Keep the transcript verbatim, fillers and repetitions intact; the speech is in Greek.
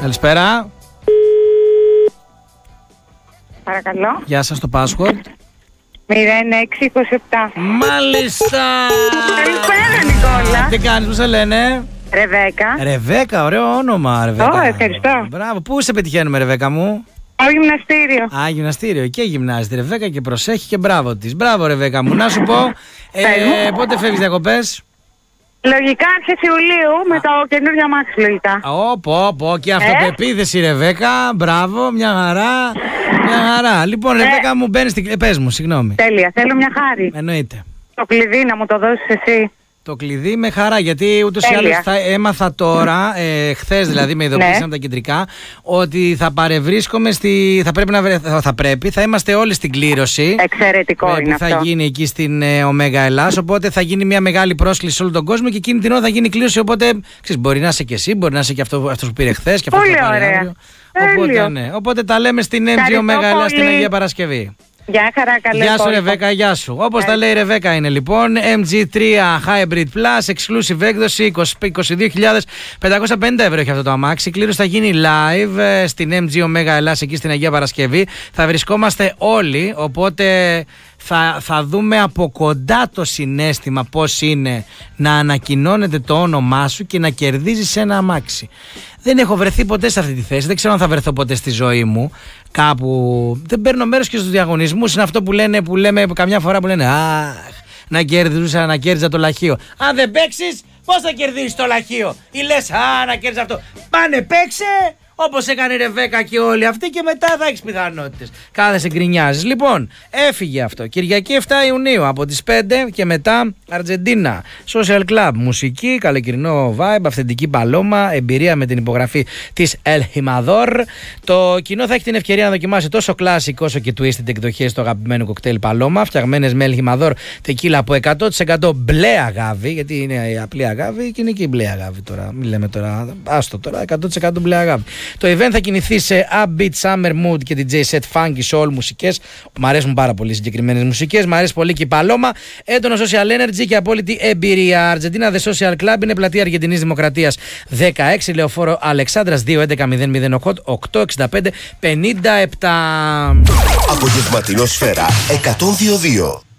Καλησπέρα. Παρακαλώ. Γεια σας, το password. μηδέν έξι είκοσι επτά. Μάλιστα. Καλησπέρα, Νικόλα. Τι κάνεις, πώς σε λένε? Ρεβέκα. Ρεβέκα, ωραίο όνομα, Ρεβέκα. Ω, ευχαριστώ. Μπράβο, πού σε πετυχαίνουμε, Ρεβέκα μου? Ο γυμναστήριο. Α, γυμναστήριο. Και γυμνάζεται, Ρεβέκα, και προσέχει και μπράβο της. Μπράβο, Ρεβέκα μου. Να σου πω, ε, πότε φεύγεις διακοπές? Λογικά αρχές Ιουλίου με το καινούριο αμάξι, λογικά. Ω, πω, πω, και αυτοπεποίθηση, Ρεβέκα. Μπράβο, μια χαρά. Μια χαρά. Λοιπόν, Ρεβέκα μου, μπαίνεις στην. Ε, πες μου, συγγνώμη. Τέλεια, θέλω μια χάρη. Εννοείται. Το κλειδί να μου το δώσεις εσύ. Το κλειδί με χαρά, γιατί ούτως ή άλλως θα έμαθα τώρα, ε, χθες δηλαδή με ειδοποίησαν από τα κεντρικά, ότι θα παρευρίσκομαι στη. Θα πρέπει, να βρε... θα, πρέπει, θα είμαστε όλοι στην κλήρωση. Εξαιρετικό είναι θα αυτό. γίνει εκεί στην ε, Ωμέγα Ελλάς. Οπότε θα γίνει μια μεγάλη πρόσκληση σε όλο τον κόσμο και εκείνη την ώρα θα γίνει κλήρωση. Οπότε ξέρεις, μπορεί να είσαι και εσύ, μπορεί να είσαι και αυτό, αυτός που πήρε χθες και αυτό που θα πάρει αύριο. Οπότε, ναι. Οπότε τα λέμε στην εμ τζι Ωμέγα Ελλάς την Αγία Παρασκευή. Γεια χαρά, καλή Γεια σου, Ρεβέκα, γεια σου. Όπως τα λέει η Ρεβέκα είναι λοιπόν, εμ τζι τρία Hybrid Plus, exclusive έκδοση, είκοσι δύο χιλιάδες πεντακόσια πενήντα ευρώ έχει αυτό το αμάξι. Κλήρωση θα γίνει live ε, στην εμ τζι Ωμέγα Ελλάς εκεί στην Αγία Παρασκευή. Θα βρισκόμαστε όλοι, οπότε θα, θα δούμε από κοντά το συναίσθημα πώς είναι να ανακοινώνεται το όνομά σου και να κερδίζεις ένα αμάξι. Δεν έχω βρεθεί ποτέ σε αυτή τη θέση, δεν ξέρω αν θα βρεθώ ποτέ στη ζωή μου κάπου. Δεν παίρνω μέρος και στους διαγωνισμούς. Είναι αυτό που, λένε, που λέμε καμιά φορά που λένε αχ, να κέρδιζα, να κέρδιζα το λαχείο. Αν δεν παίξεις, πώς θα κερδίσεις το λαχείο? Ή λες α, να κέρδιζα αυτό. Πάνε παίξε, όπως έκανε η Ρεβέκα και όλοι αυτοί, και μετά θα έχεις πιθανότητες. Κάθεσαι γκρινιάζεις. Λοιπόν, έφυγε αυτό. Κυριακή επτά Ιουνίου από τις πέντε και μετά Αργεντίνα. Social Club, μουσική, καλοκαιρινό vibe, αυθεντική παλώμα, εμπειρία με την υπογραφή της El Jimador. Το κοινό θα έχει την ευκαιρία να δοκιμάσει τόσο classic όσο και twisted εκδοχές του αγαπημένου κοκτέιλ Παλώμα, φτιαγμένες με El Jimador τεκίλα από εκατό τοις εκατό μπλε αγάβη, γιατί είναι η απλή αγάβη και είναι και η μπλε αγάβη τώρα. Μην λέμε τώρα, άστο τώρα, εκατό τοις εκατό μπλε αγάβη. Το event θα κινηθεί σε upbeat summer mood και ντι τζέι set funky soul μουσικές. Μ' αρέσουν πάρα πολύ συγκεκριμένες μουσικές. Μ' αρέσει πολύ και η Παλώμα. Έντονο social energy και απόλυτη εμπειρία. Αργεντίνα The Social Club είναι πλατεία Αργεντινής Δημοκρατίας δεκαέξι, Λεωφόρο Αλεξάνδρας δύο έντεκα μηδέν μηδέν οκτώ εξήντα πέντε πενήντα επτά. Απογευματινό Σφαίρα εκατόν δύο δύο.